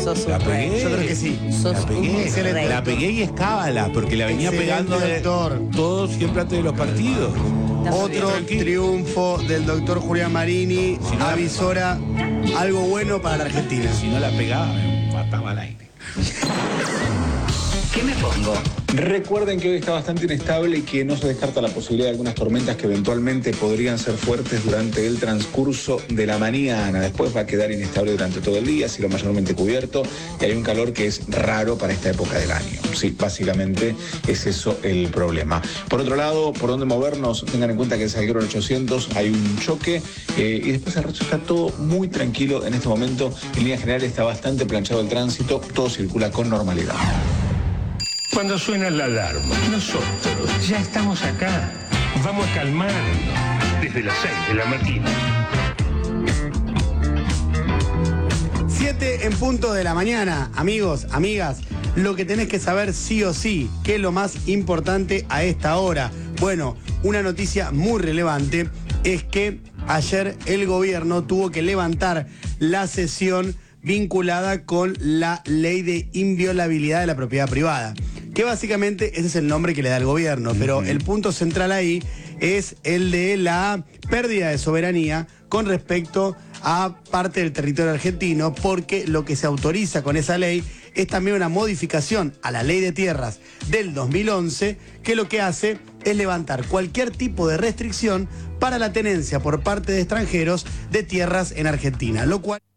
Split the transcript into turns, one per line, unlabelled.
Sos
La
un rey.
pegué.
Yo creo que sí.
Sos
La pegué,
un rey.
la pegué y es cábala, porque la venía
Excelente,
pegando
doctor.
todo siempre antes de los partidos.
Está muy
Otro
bien.
triunfo del doctor Julián Marini,
Si no la-
avisora algo bueno para la Argentina.
Si no la pegaba, me mataba al aire.
¿Qué me pongo?
Recuerden que hoy está bastante inestable y que no se descarta la posibilidad de algunas tormentas que eventualmente podrían ser fuertes durante el transcurso de la mañana. Después va a quedar inestable durante todo el día, cielo mayormente cubierto y hay un calor que es raro para esta época del año. Sí, básicamente es eso el problema. Por otro lado, por dónde movernos, tengan en cuenta que en Salguero 800 hay un choque y después el resto está todo muy tranquilo en este momento. En línea general está bastante planchado el tránsito, todo circula con normalidad.
Cuando suena la alarma, nosotros ya estamos acá. Vamos a calmarnos desde las 6 de la mañana.
7 en punto de la mañana, amigos, amigas, lo que tenés que saber sí o sí, que es lo más importante a esta hora. Bueno, una noticia muy relevante es que ayer el gobierno tuvo que levantar la sesión vinculada con la ley de inviolabilidad de la propiedad privada, que básicamente ese es el nombre que le da el gobierno, pero el punto central ahí es el de la pérdida de soberanía con respecto a parte del territorio argentino, porque lo que se autoriza con esa ley es también una modificación a la ley de tierras del 2011, que lo que hace es levantar cualquier tipo de restricción para la tenencia por parte de extranjeros de tierras en Argentina, lo cual...